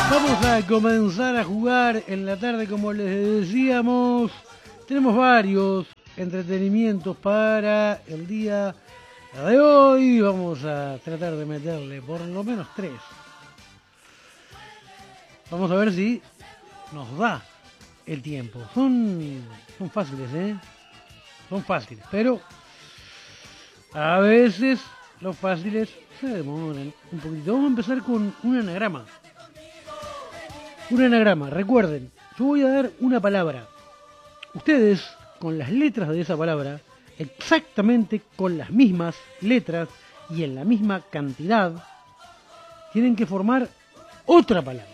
Vamos a comenzar a jugar en la tarde, como les decíamos. Tenemos varios entretenimientos para el día de hoy. Vamos a tratar de meterle por lo menos 3. Vamos a ver si nos da el tiempo. Son fáciles, Son fáciles, pero a veces los fáciles se demoran un poquito. Vamos a empezar con un anagrama. Un anagrama, recuerden, yo voy a dar una palabra. Ustedes, con las letras de esa palabra, exactamente con las mismas letras y en la misma cantidad, tienen que formar otra palabra.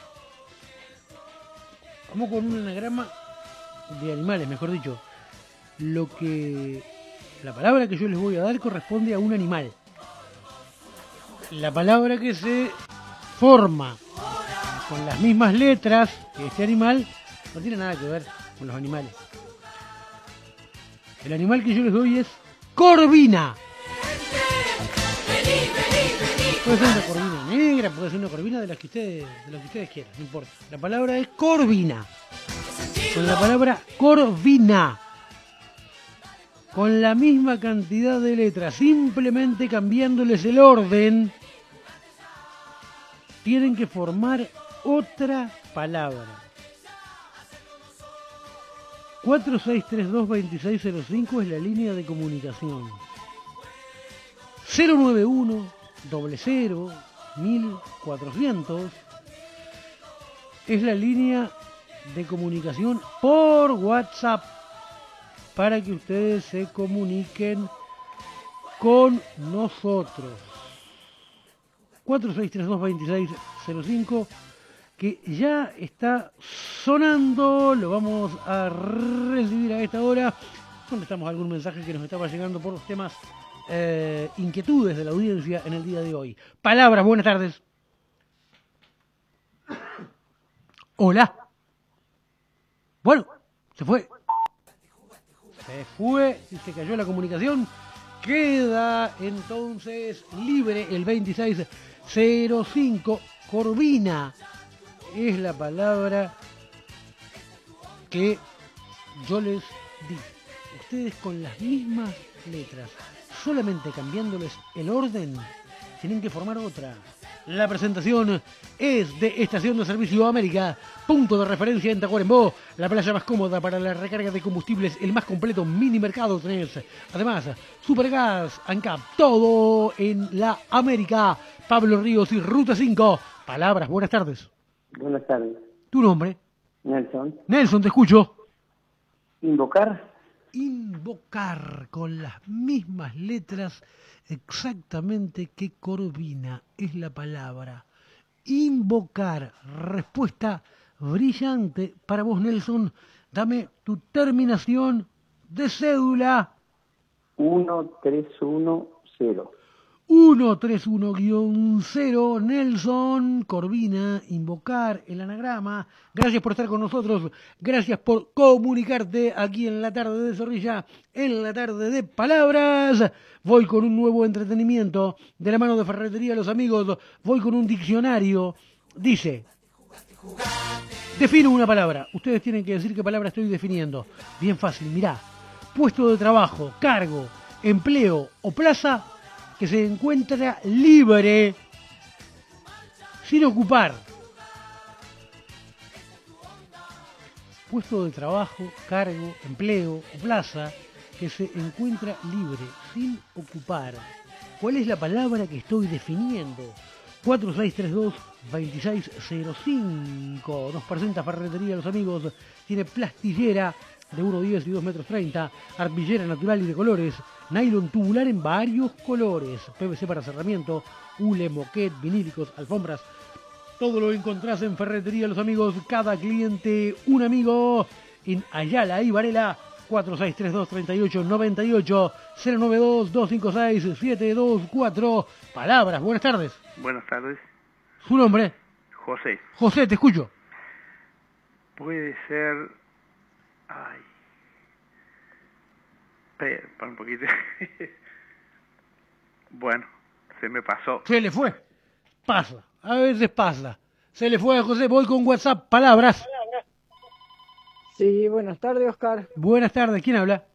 Vamos con un anagrama de animales, mejor dicho. La palabra que yo les voy a dar corresponde a un animal. La palabra que se forma con las mismas letras que este animal no tiene nada que ver con los animales. El animal que yo les doy es corvina. Puede ser una corvina negra, puede ser una corvina de las que ustedes quieran, no importa. La palabra es corvina. Con la palabra corvina, con la misma cantidad de letras, simplemente cambiándoles el orden, tienen que formar otra palabra. 4632-2605 es la línea de comunicación. 091-00-1400 es la línea de comunicación por WhatsApp para que ustedes se comuniquen con nosotros. 4632-2605, que ya está sonando, lo vamos a recibir a esta hora. Contestamos algún mensaje que nos estaba llegando por los temas inquietudes de la audiencia en el día de hoy. Palabras, buenas tardes. Hola. Bueno, se fue y se cayó la comunicación. Queda entonces libre el 2605. Corvina es la palabra que yo les di. Ustedes con las mismas letras, solamente cambiándoles el orden, tienen que formar otra. La presentación es de Estación de Servicio América, punto de referencia en Tacuarembó, la playa más cómoda para la recarga de combustibles, el más completo mini mercado tenés. Además, Supergas, ANCAP, todo en la América. Pablo Ríos y Ruta 5. Palabras, buenas tardes. Buenas tardes. ¿Tu nombre? Nelson. Nelson, te escucho. Invocar. Invocar con las mismas letras exactamente que corvina es la palabra. Invocar. Respuesta brillante para vos, Nelson. Dame tu terminación de cédula. 1310. 131-0, Nelson, Corvina, invocar el anagrama. Gracias por estar con nosotros, gracias por comunicarte aquí en la tarde de Zorrilla, en la tarde de palabras. Voy con un nuevo entretenimiento de la mano de Ferretería Los Amigos, voy con un diccionario. Dice, defino una palabra, ustedes tienen que decir qué palabra estoy definiendo. Bien fácil, mirá, puesto de trabajo, cargo, empleo o plaza que se encuentra libre, sin ocupar. Puesto de trabajo, cargo, empleo o plaza que se encuentra libre, sin ocupar. ¿Cuál es la palabra que estoy definiendo? 4632-2605. Nos presenta Ferretería Los Amigos. Tiene plastillera de 1,10 y 2,30 metros, arpillera natural y de colores, nylon tubular en varios colores, PVC para cerramiento, hule, moquet, vinílicos, alfombras. Todo lo encontrás en Ferretería Los Amigos. Cada cliente un amigo. En Ayala y Varela. 4632-3898 092-256-724. Palabras, buenas tardes. Buenas tardes. ¿Su nombre? José. José, te escucho. Puede ser... Ay. Para un poquito. Bueno, se me pasó. Se le fue. Pasa. A veces pasa. Se le fue a José, voy con WhatsApp, palabras. Sí, buenas tardes, Oscar. Buenas tardes, ¿quién habla?